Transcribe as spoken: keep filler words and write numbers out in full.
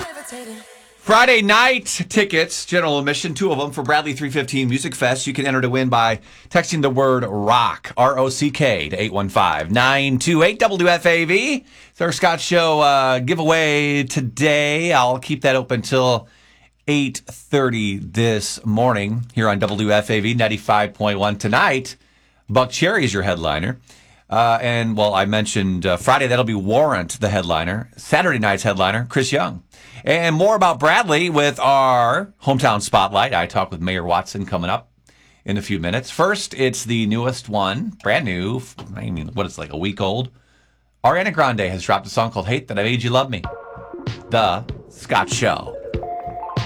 Friday night tickets, general admission, two of them for Bradley three fifteen Music Fest. You can enter to win by texting the word ROCK, R O C K, to eight one five, nine two eight, W F A V. It's our Scott Show uh, giveaway today. I'll keep that open until eight thirty this morning here on W F A V ninety-five point one. Tonight, Buck Cherry is your headliner. Uh, and, well, I mentioned uh, Friday, that'll be Warrant, the headliner. Saturday night's headliner, Chris Young. And more about Bradley with our Hometown Spotlight. I talk with Mayor Watson coming up in a few minutes. First, it's the newest one, brand new. I mean, what is it, like a week old? Ariana Grande has dropped a song called Hate That I Made You Love Me. The Scott Show.